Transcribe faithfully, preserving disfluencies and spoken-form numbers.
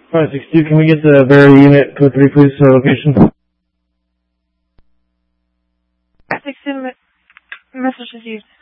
five six two, can we get the Verity unit code three, please, to our location? five six two, message received.